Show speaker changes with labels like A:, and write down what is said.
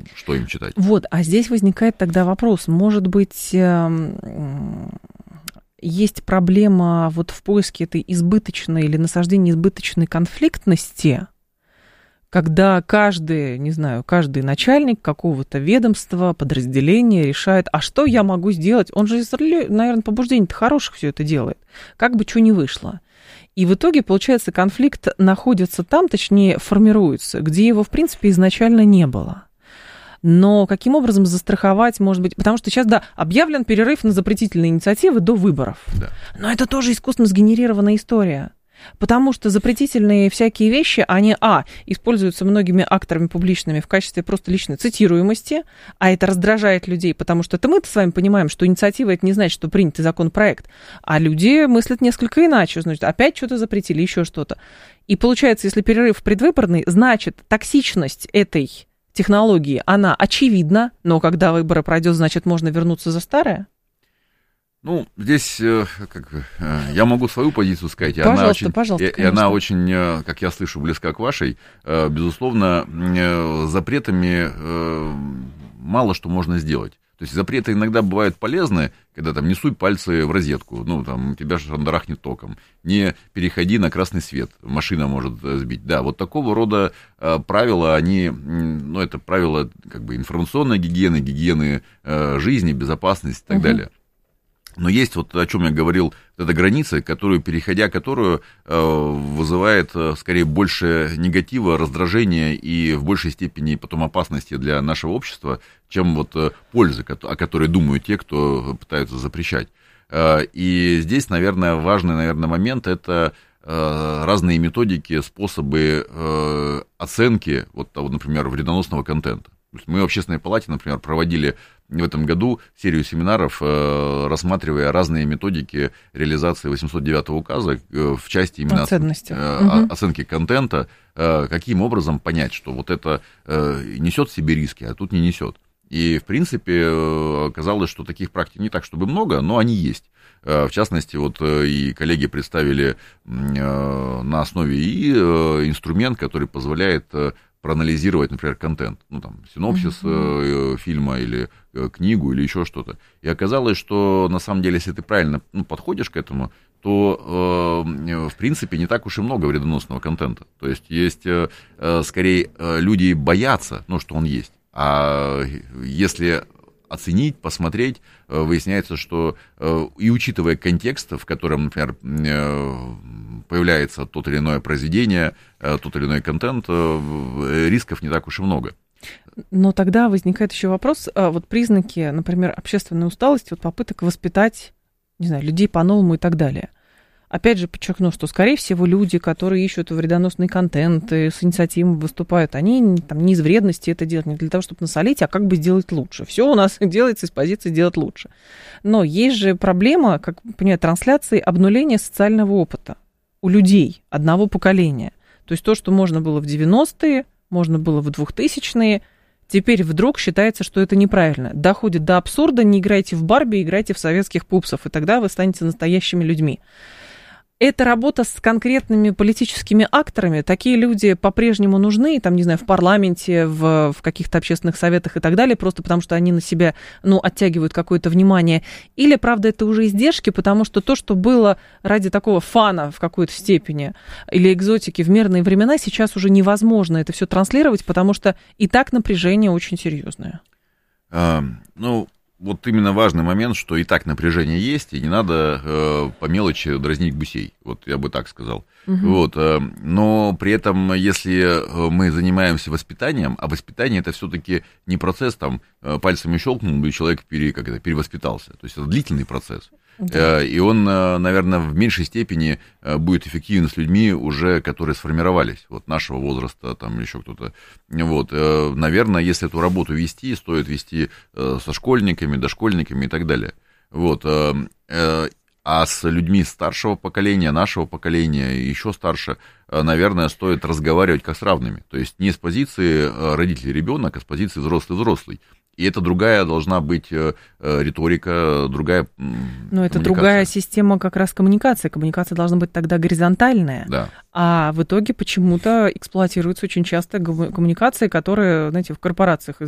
A: что им читать.
B: Вот, а здесь возникает тогда вопрос, может быть, есть проблема вот в поиске этой избыточной или насаждении избыточной конфликтности, когда каждый, не знаю, каждый начальник какого-то ведомства, подразделения решает, а что я могу сделать? Он же, наверное, побуждений-то хороших все это делает, как бы что ни вышло. И в итоге, получается, конфликт находится там, точнее, формируется, где его, в принципе, изначально не было. Но каким образом застраховать, может быть... Потому что сейчас, да, объявлен перерыв на запретительные инициативы до выборов. Да. Но это тоже искусственно сгенерированная история. Потому что запретительные всякие вещи, они, используются многими акторами публичными в качестве просто личной цитируемости, а это раздражает людей, потому что это мы-то с вами понимаем, что инициатива — это не значит, что принятый законопроект, а люди мыслят несколько иначе, значит, опять что-то запретили, еще что-то. И получается, если перерыв предвыборный, значит, токсичность этой технологии, она очевидна, но когда выборы пройдет, значит, можно вернуться за старое?
A: Ну, здесь я могу свою позицию сказать, и она очень, как я слышу, близка к вашей. Безусловно, запретами мало что можно сделать. То есть запреты иногда бывают полезны, когда там не суй пальцы в розетку, тебя шандарахнет током, не переходи на красный свет, машина может сбить. Да, вот такого рода правила, они, это правила информационной гигиены жизни, безопасности и так далее. Но есть вот о чем я говорил, эта граница, переходя которую вызывает скорее больше негатива, раздражения и в большей степени потом опасности для нашего общества, чем вот пользы, о которой думают те, кто пытаются запрещать. И здесь, наверное, важный момент — это разные методики, способы оценки, например, вредоносного контента. Мы в Общественной палате, например, проводили в этом году серию семинаров, рассматривая разные методики реализации 809 указа в части именно оценки контента, каким образом понять, что вот это несет в себе риски, а тут не несет. И, в принципе, оказалось, что таких практик не так, чтобы много, но они есть. В частности, и коллеги представили на основе инструмент, который позволяет проанализировать, например, контент, синопсис фильма или книгу или еще что-то. И оказалось, что на самом деле, если ты правильно подходишь к этому, то, в принципе, не так уж и много вредоносного контента. То есть скорее, люди боятся, что он есть. А если оценить, посмотреть, выясняется, что и учитывая контекст, в котором, например, появляется тот или иное произведение, тот или иной контент, рисков не так уж и много.
B: Но тогда возникает еще вопрос, признаки, например, общественной усталости, попыток воспитать, не знаю, людей по-новому и так далее. Опять же, подчеркну, что, скорее всего, люди, которые ищут вредоносный контент и с инициативой выступают, они не из вредности это делают, не для того, чтобы насолить, а как бы сделать лучше. Все у нас делается из позиции делать лучше. Но есть же проблема, как понимаю, трансляции обнуления социального опыта у людей одного поколения. То есть то, что можно было в 90-е, можно было в 2000-е, теперь вдруг считается, что это неправильно. Доходит до абсурда, не играйте в Барби, играйте в советских пупсов, и тогда вы станете настоящими людьми. Это работа с конкретными политическими акторами. Такие люди по-прежнему нужны, в парламенте, в каких-то общественных советах и так далее, просто потому что они на себя, оттягивают какое-то внимание. Или, правда, это уже издержки, потому что то, что было ради такого фана в какой-то степени или экзотики в мирные времена, сейчас уже невозможно это все транслировать, потому что и так напряжение очень серьезное.
A: Вот именно важный момент, что и так напряжение есть, и не надо по мелочи дразнить гусей, я бы так сказал. Но при этом, если мы занимаемся воспитанием, а воспитание — это все-таки не процесс, пальцами щелкнул, и человек перевоспитался, то есть это длительный процесс. Да. И он, наверное, в меньшей степени будет эффективен с людьми уже, которые сформировались, нашего возраста, еще кто-то. Наверное, если эту работу вести, стоит вести со школьниками, дошкольниками и так далее. А с людьми старшего поколения, нашего поколения и еще старше, наверное, стоит разговаривать как с равными. То есть не с позиции родитель-ребенок, а с позиции взрослый-взрослый. И это другая должна быть риторика, другая
B: Но это другая система как раз коммуникации. Коммуникация должна быть тогда горизонтальная.
A: Да.
B: А в итоге почему-то эксплуатируются очень часто коммуникации, которые, в корпорациях